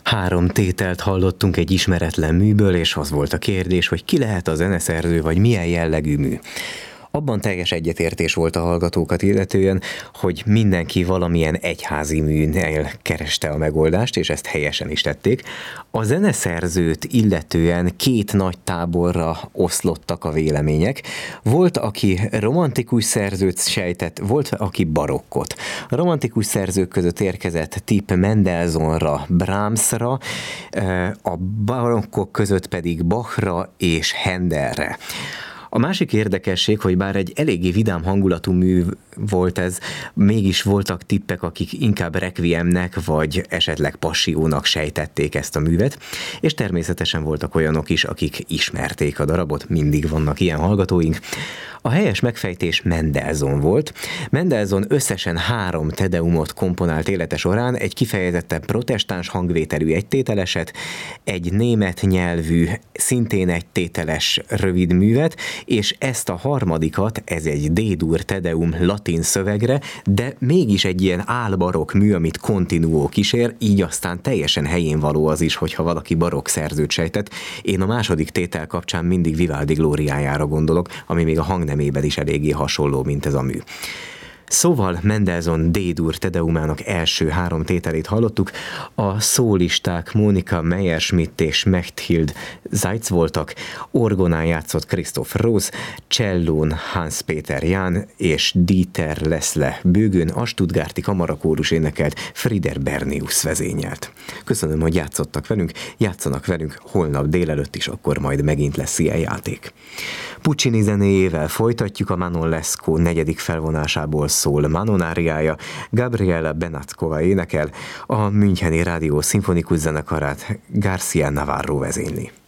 3 tételt hallottunk egy ismeretlen műből, és az volt a kérdés, hogy ki lehet a zeneszerző, vagy milyen jellegű mű. Abban teljes egyetértés volt a hallgatókat illetően, hogy mindenki valamilyen egyházi műnél kereste a megoldást, és ezt helyesen is tették. A zeneszerzőt illetően 2 nagy táborra oszlottak a vélemények. Volt, aki romantikus szerzőt sejtett, volt, aki barokkot. A romantikus szerzők között érkezett tipp Mendelssohnra, Brahmsra, a barokkok között pedig Bachra és Handelre. A másik érdekesség, hogy bár egy eléggé vidám hangulatú mű volt ez, mégis voltak tippek, akik inkább requiemnek, vagy esetleg passiónak sejtették ezt a művet, és természetesen voltak olyanok is, akik ismerték a darabot, mindig vannak ilyen hallgatóink. A helyes megfejtés Mendelssohn volt. Mendelssohn összesen 3 tedeumot komponált élete során, egy kifejezetten protestáns hangvételű egytételeset, egy német nyelvű, szintén egytételes rövid művet, és ezt a harmadikat, ez egy D-dur tedeum latin szövegre, de mégis egy ilyen álbarokk mű, amit continuó kísér, így aztán teljesen helyén való az is, hogyha valaki barokk szerzőt sejtett. Én a második tétel kapcsán mindig Vivaldi Glóriájára gondolok, ami még a hangnemében is eléggé hasonló, mint ez a mű. Szóval Mendelssohn D-dur tedeumának első 3 tételét hallottuk, a szólisták Monika Meyerschmidt és Mechthild Zeitz voltak, orgonán játszott Christoph Rose, csellón Hans-Peter Jahn és Dieter Leszle bőgőn, a stuttgarti kamarakórus énekelt, Frieder Bernius vezényelt. Köszönöm, hogy játszottak velünk, játszanak velünk holnap délelőtt is, akkor majd megint lesz ilyen játék. Puccini zenéjével folytatjuk, a Manon Lescaut 4. felvonásából szól Manon áriája, Gabriela Benatkova énekel, a Müncheni Rádió Szimfonikus Zenekarát García Navarro vezényli.